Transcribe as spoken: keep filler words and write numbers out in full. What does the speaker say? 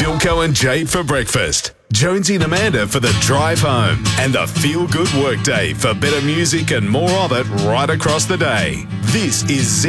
Philco and Jade for breakfast. Jonesy and Amanda for the drive home. And the Feel Good Workday for better music and more of it right across the day. This is